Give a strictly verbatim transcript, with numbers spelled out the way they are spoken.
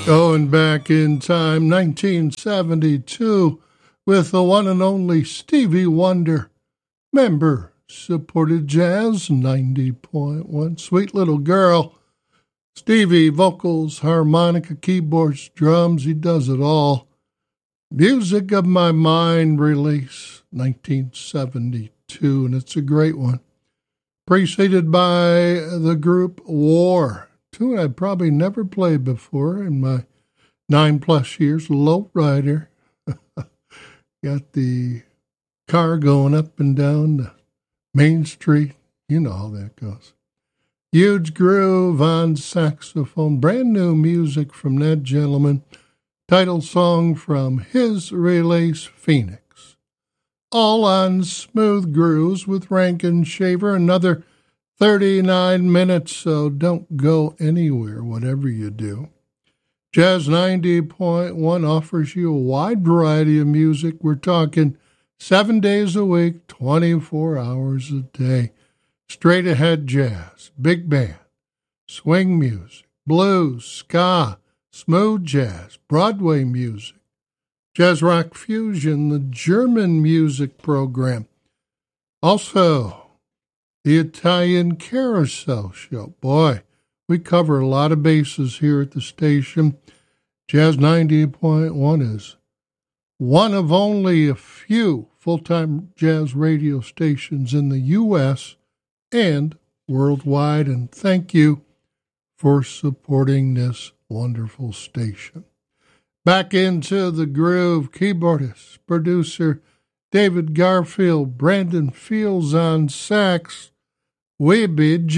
Going back in time, nineteen seventy-two, with the one and only Stevie Wonder. Member supported Jazz ninety point one. Sweet little girl. Stevie, vocals, harmonica, keyboards, drums, he does it all. Music of My Mind release, nineteen seventy-two, and it's a great one. Preceded by the group War, tune I'd probably never played before in my nine-plus years. Low Rider. Got the car going up and down the Main Street. You know how that goes. Huge groove on saxophone. Brand new music from that gentleman. Title song from his release, Phoenix. All on Smooth Grooves with Rankin Shaver. Another thirty-nine minutes, so don't go anywhere, whatever you do. Jazz ninety point one offers you a wide variety of music. We're talking seven days a week, twenty-four hours a day. Straight ahead jazz, big band, swing music, blues, ska, smooth jazz, Broadway music, jazz rock fusion, the German music program. Also, the Italian Carousel Show. Boy, we cover a lot of bases here at the station. Jazz ninety point one is one of only a few full-time jazz radio stations in the U S and worldwide, and thank you for supporting this wonderful station. Back into the groove, keyboardist, producer David Garfield, Brandon Fields on sax, we bid